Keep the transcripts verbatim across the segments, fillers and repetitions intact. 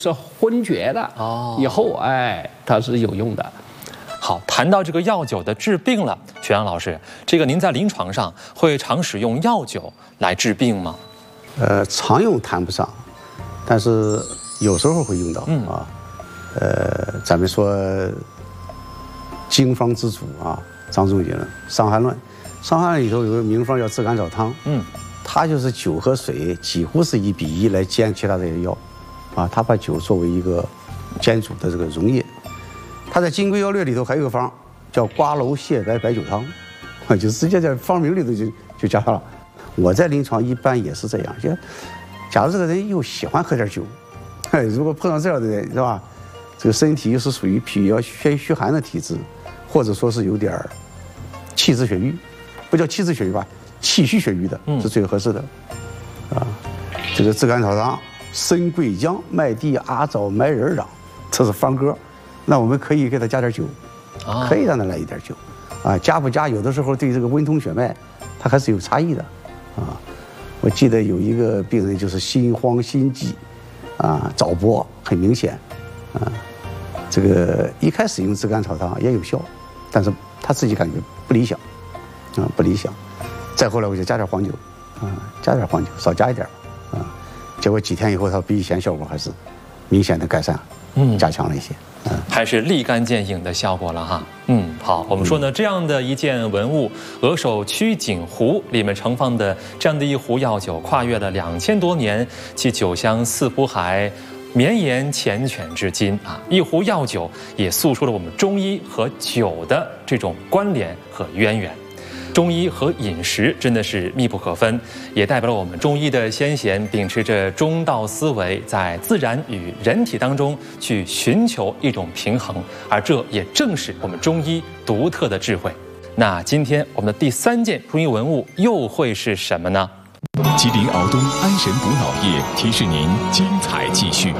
是昏厥的哦，以后哎，它是有用的。 好，谈到这个药酒的治病了，曲阳老师，这个您在临床上会常使用药酒来治病吗？ 呃，常用谈不上，但是有时候会用到、嗯、啊。呃，咱们说经方之祖啊，张仲景《伤寒论》，《伤寒论》里头有个名方叫炙甘草汤，嗯，它就是酒和水几乎是一比一来煎其他的药。啊，他把酒作为一个煎煮的这个溶液，他在《金匮要略》里头还有个方叫瓜蒌蟹白白酒汤，啊，就直接在方名里头就就加上了。我在临床一般也是这样，就假如这个人又喜欢喝点酒，哎，如果碰到这样的人是吧，这个身体又是属于比较偏虚寒的体质，或者说是有点气滞血瘀，不叫气滞血瘀吧，气虚血瘀的是最合适的。啊，这个炙甘草汤。生桂姜、麦地、阿枣、麦仁长，这是方歌。那我们可以给他加点酒，可以让他来一点酒，啊，加不加有的时候对这个温通血脉，它还是有差异的，啊。我记得有一个病人就是心慌心悸，啊，早搏很明显，啊，这个一开始用炙甘草汤也有效，但是他自己感觉不理想，啊，不理想。再后来我就加点黄酒，啊，加点黄酒，少加一点，啊。结果几天以后，它比以前效果还是明显的改善，嗯，加强了一些，嗯， 还是立竿见影的效果了哈。嗯，好，我们说呢，这样的一件文物——额首曲锦壶里面盛放的这样的一壶药酒，跨越了两千多年，其酒香似乎还绵延缱绻至今啊。一壶药酒也诉说了我们中医和酒的这种关联和渊源。中医和饮食真的是密不可分，也代表了我们中医的先贤秉持着中道思维，在自然与人体当中去寻求一种平衡，而这也正是我们中医独特的智慧。那今天我们的第三件中医文物又会是什么呢？ 吉林敖东安神补脑液提示您精彩继续。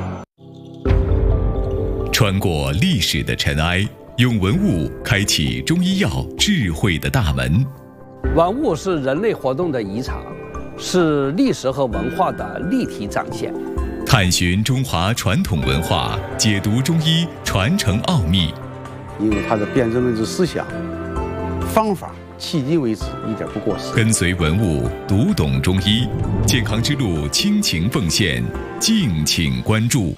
穿过历史的尘埃，用文物开启中医药智慧的大门。 文物是人类活动的遗产，是历史和文化的立体展现。 探寻中华传统文化，解读中医传承奥秘。 因为它的辨证论治思想、方法，迄今为止一点不过时。 跟随文物，读懂中医，健康之路倾情奉献，敬请关注。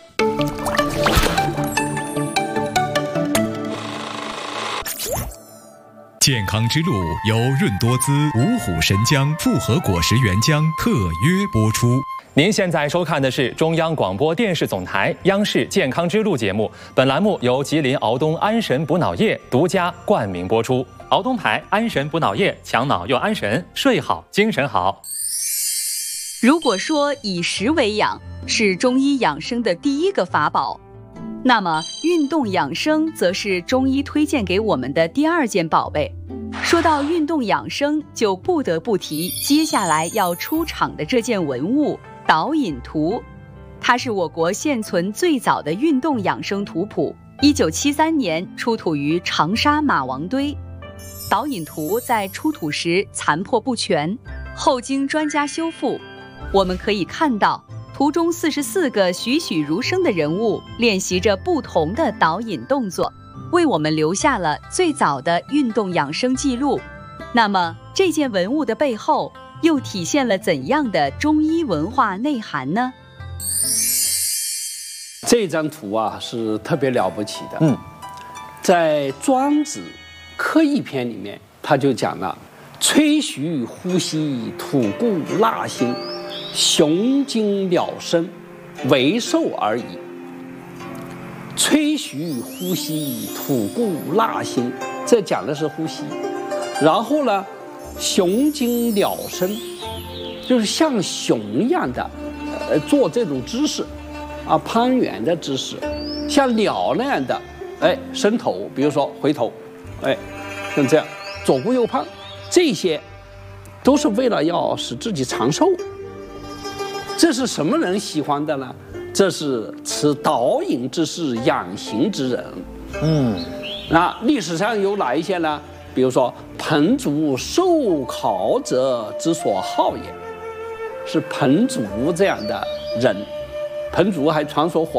健康之路由润多滋、五虎神姜复合果实原浆特约播出。 您现在收看的是中央广播电视总台央视健康之路节目，本栏目由吉林敖东安神补脑液独家冠名播出。敖东牌安神补脑液，强脑又安神，睡好精神好。 如果说以食为养是中医养生的第一个法宝，那么运动养生则是中医推荐给我们的第二件宝贝。说到运动养生，就不得不提接下来要出场的这件文物——导引图。它是我国现存最早的运动养生图谱，一九七三年出土于长沙马王堆。导引图在出土时残破不全，后经专家修复，我们可以看到图中四十四个栩栩如生的人物练习着不同的导引动作，为我们留下了最早的运动养生记录。那么这件文物的背后又体现了怎样的中医文化内涵呢？ 这张图啊是特别了不起的。嗯，在庄子科义篇里面，他就讲了：吹嘘呼吸，吐故纳新，雄精了身，为寿而已。吹嘘呼吸，吐故纳新，这讲的是呼吸。然后呢，雄精了身，就是像熊一样的，呃，做这种姿势，啊，攀援的姿势，像鸟那样的，哎，伸头，比如说回头，哎，像这样，左顾右盼，这些都是为了要使自己长寿。这是什么人喜欢的呢？这是持导引之事养形之人。嗯，那历史上有哪一些呢？比如说彭祖受考者之所好也，是彭祖这样的人。彭祖还传说火